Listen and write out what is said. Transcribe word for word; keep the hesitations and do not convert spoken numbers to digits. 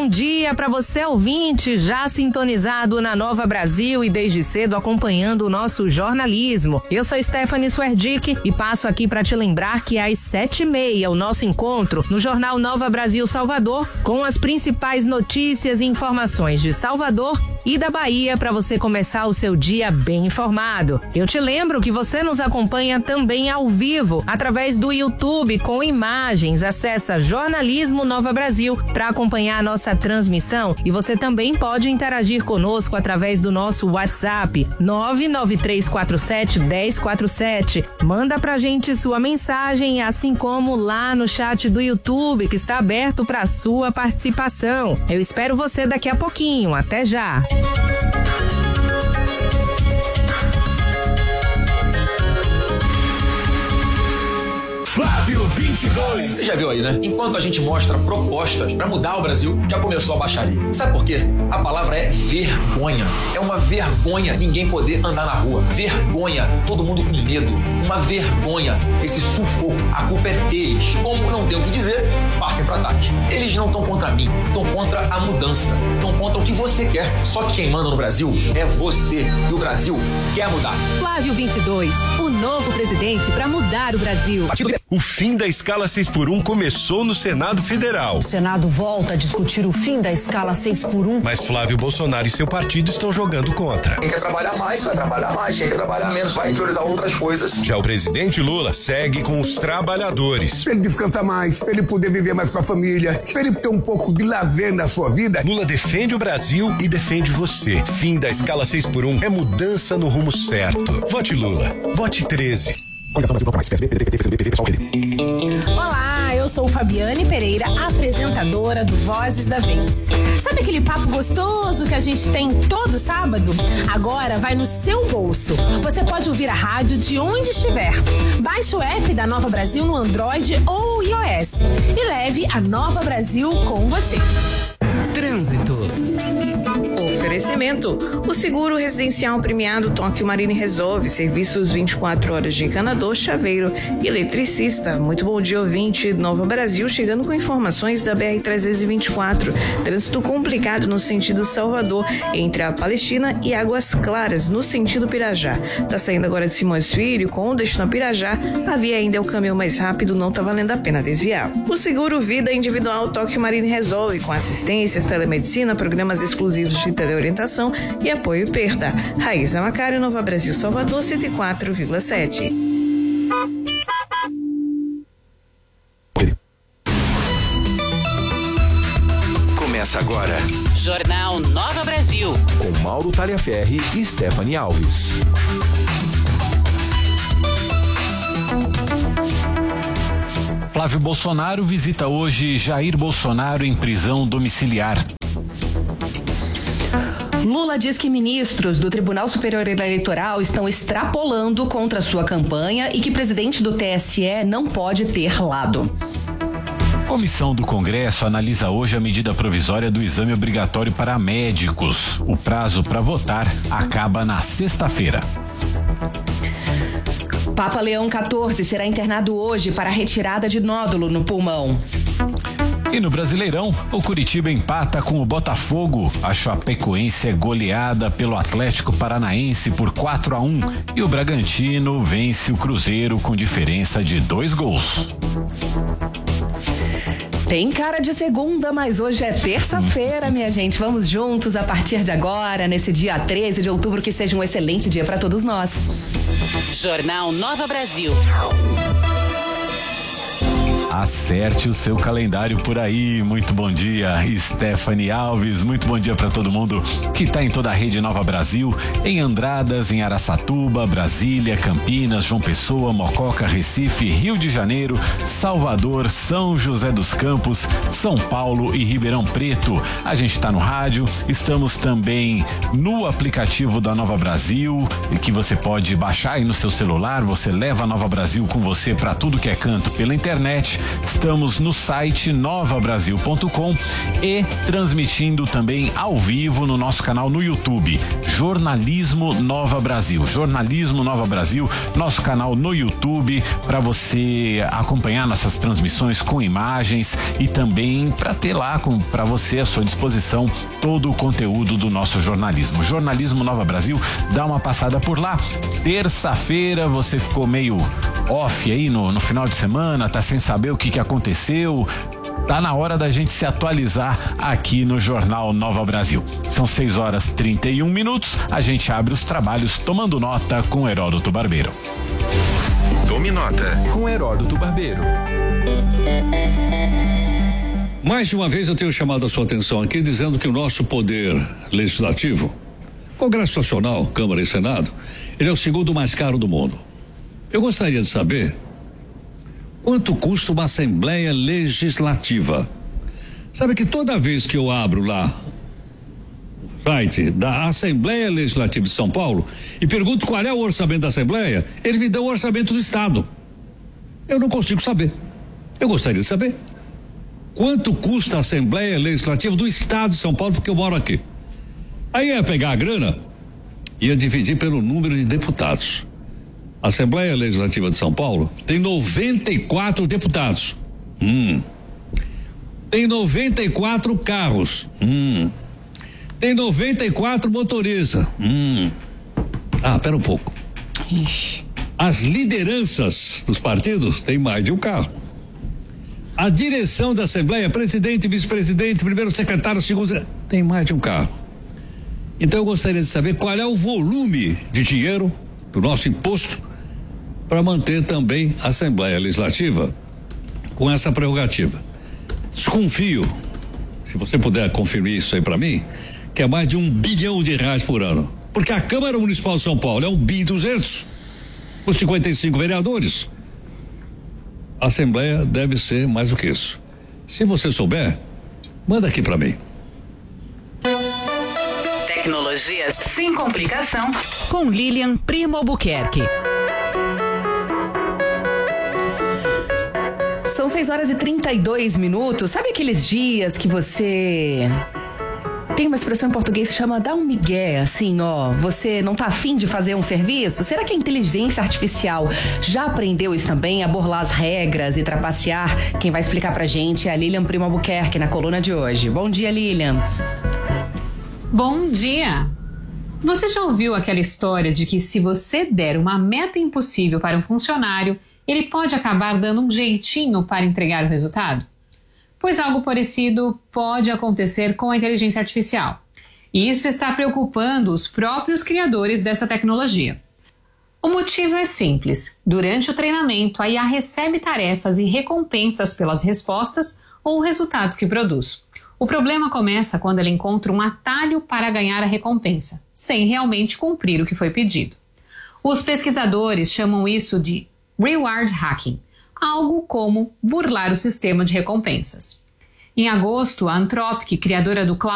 bom dia para você ouvinte, já sintonizado na Nova Brasil e desde cedo acompanhando o nosso jornalismo. Eu sou Stephanie Swerdick e passo aqui para te lembrar que às sete e meia o nosso encontro no Jornal Nova Brasil Salvador com as principais notícias e informações de Salvador e da Bahia para você começar o seu dia bem informado. Eu te lembro que você nos acompanha também ao vivo através do YouTube com imagens. Acessa Jornalismo Nova Brasil para acompanhar a nossa transmissão e você também pode interagir conosco através do nosso WhatsApp nove nove três quatro sete um zero quatro sete. Manda pra gente sua mensagem, assim como lá no chat do YouTube que está aberto para sua participação. Eu espero você daqui a pouquinho. Até já! Flávio vinte e dois. Você já viu aí, né? Enquanto a gente mostra propostas pra mudar o Brasil, já começou a baixaria. Sabe por quê? A palavra é vergonha. É uma vergonha ninguém poder andar na rua. Vergonha, todo mundo com medo. Uma vergonha, esse sufoco. A culpa é deles. Como não tem o que dizer, partem pra ataque. Eles não estão contra mim, estão contra a mudança. Estão contra o que você quer. Só que quem manda no Brasil é você. E o Brasil quer mudar. Flávio vinte e dois, o novo presidente pra mudar o Brasil. O fim da escala seis por um começou no Senado Federal. O Senado volta a discutir o fim da escala seis por um. Mas Flávio Bolsonaro e seu partido estão jogando contra. Quem quer trabalhar mais, vai trabalhar mais. Quem quer trabalhar menos, vai priorizar outras coisas. Já o presidente Lula segue com os trabalhadores. Pra ele descansar mais, pra ele poder viver mais com a família, pra ele ter um pouco de lazer na sua vida. Lula defende o Brasil e defende você. Fim da escala seis por um é mudança no rumo certo. Vote Lula. Vote treze. Olá, eu sou Fabiane Pereira, apresentadora do Vozes da Vez. Sabe aquele papo gostoso que a gente tem todo sábado? Agora vai no seu bolso. Você pode ouvir a rádio de onde estiver. Baixe o app da Nova Brasil no Android ou iOS e leve a Nova Brasil com você. Trânsito. Oferecimento. O seguro residencial premiado Tóquio Marine Resolve. Serviços vinte e quatro horas de encanador, chaveiro e eletricista. Muito bom dia, ouvinte. Nova Brasil chegando com informações da B R trezentos e vinte e quatro. Trânsito complicado no sentido Salvador, entre a Palestina e Águas Claras, no sentido Pirajá. Tá saindo agora de Simões Filho, com destino a Pirajá. A via ainda é o caminho mais rápido, não tá valendo a pena desviar. O seguro Vida Individual Tóquio Marine Resolve, com assistências, telemedicina, programas exclusivos de teleorientação e apoio perda. Raíza Macário, Nova Brasil, Salvador, cento e quatro vírgula sete. Começa agora. Jornal Nova Brasil. Com Mauro Talhaferri e Stephanie Alves. Flávio Bolsonaro visita hoje Jair Bolsonaro em prisão domiciliar. Lula diz que ministros do Tribunal Superior Eleitoral estão extrapolando contra sua campanha e que presidente do T S E não pode ter lado. Comissão do Congresso analisa hoje a medida provisória do exame obrigatório para médicos. O prazo para votar acaba na sexta-feira. Papa Leão quatorze será internado hoje para retirada de nódulo no pulmão. E no Brasileirão, o Curitiba empata com o Botafogo. A Chapecoense é goleada pelo Atlético Paranaense por quatro a um e o Bragantino vence o Cruzeiro com diferença de dois gols. Tem cara de segunda, mas hoje é terça-feira, minha gente. Vamos juntos a partir de agora, nesse dia treze de outubro, que seja um excelente dia para todos nós. Jornal Nova Brasil. Acerte o seu calendário por aí. Muito bom dia, Stephanie Alves. Muito bom dia para todo mundo que está em toda a rede Nova Brasil, em Andradas, em Araçatuba, Brasília, Campinas, João Pessoa, Mococa, Recife, Rio de Janeiro, Salvador, São José dos Campos, São Paulo e Ribeirão Preto. A gente está no rádio, estamos também no aplicativo da Nova Brasil, que você pode baixar aí no seu celular. Você leva a Nova Brasil com você para tudo que é canto pela internet. Estamos no site nova brasil ponto com e transmitindo também ao vivo no nosso canal no YouTube, Jornalismo Nova Brasil. Jornalismo Nova Brasil, nosso canal no YouTube, para você acompanhar nossas transmissões com imagens e também para ter lá para você à sua disposição todo o conteúdo do nosso jornalismo. Jornalismo Nova Brasil, dá uma passada por lá. Terça-feira você ficou meio off aí no, no final de semana, tá sem saber o que que aconteceu. Tá na hora da gente se atualizar aqui no Jornal Nova Brasil. São seis horas e trinta e um minutos. A gente abre os trabalhos tomando nota com Heródoto Barbeiro. Tome nota com Heródoto Barbeiro. Mais de uma vez eu tenho chamado a sua atenção aqui dizendo que o nosso poder legislativo, Congresso Nacional, Câmara e Senado, ele é o segundo mais caro do mundo. Eu gostaria de saber quanto custa uma Assembleia Legislativa. Sabe que toda vez que eu abro lá o site da Assembleia Legislativa de São Paulo e pergunto qual é o orçamento da Assembleia, eles me dão o orçamento do Estado. Eu não consigo saber. Eu gostaria de saber quanto custa a Assembleia Legislativa do Estado de São Paulo, porque eu moro aqui. Aí ia pegar a grana e ia dividir pelo número de deputados. A Assembleia Legislativa de São Paulo tem noventa e quatro deputados. Hum. Tem noventa e quatro carros. Hum. Tem noventa e quatro motoristas. Hum. Ah, pera um pouco. As lideranças dos partidos têm mais de um carro. A direção da Assembleia, presidente, vice-presidente, primeiro secretário, segundo, tem mais de um carro. Então eu gostaria de saber qual é o volume de dinheiro do nosso imposto para manter também a Assembleia Legislativa com essa prerrogativa. Desconfio, se você puder confirmar isso aí para mim, que é mais de um bilhão de reais por ano. Porque a Câmara Municipal de São Paulo é um bi duzentos, os cinquenta e cinco vereadores. A Assembleia deve ser mais do que isso. Se você souber, manda aqui para mim. Tecnologia sem complicação com Lilian Primo Albuquerque. São seis horas e trinta e dois minutos. Sabe aqueles dias que você tem uma expressão em português que chama dar um migué, assim, ó, você não tá afim de fazer um serviço? Será que a inteligência artificial já aprendeu isso também, a burlar as regras e trapacear? Quem vai explicar pra gente é a Lilian Primo Albuquerque na coluna de hoje. Bom dia, Lilian. Bom dia. Você já ouviu aquela história de que se você der uma meta impossível para um funcionário, ele pode acabar dando um jeitinho para entregar o resultado? Pois algo parecido pode acontecer com a inteligência artificial. E isso está preocupando os próprios criadores dessa tecnologia. O motivo é simples. Durante o treinamento, a I A recebe tarefas e recompensas pelas respostas ou resultados que produz. O problema começa quando ela encontra um atalho para ganhar a recompensa, sem realmente cumprir o que foi pedido. Os pesquisadores chamam isso de reward hacking, algo como burlar o sistema de recompensas. Em agosto, a Anthropic, criadora do cloud